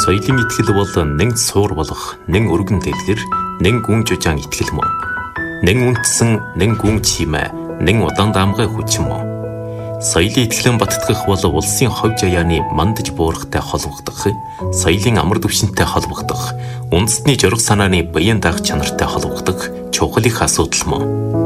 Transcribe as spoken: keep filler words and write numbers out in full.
Соёлын итгэл бол нэг суур болох, нэг өргөн дэглэр, нэг гүн жужаан итгэл мөн. Нэг үндэсэн, нэг гүн чимээ, нэг удаан даамгай хүчин мөн. Соёлын итгэлэн баттгах бол улсын хов жаяаны мандаж буурахтай холбогдох, соёлын амар түвшинтэй холбогдох, үндэстний жураг санааны баян даах чанартай холбогдох чухал их асуудал мөн.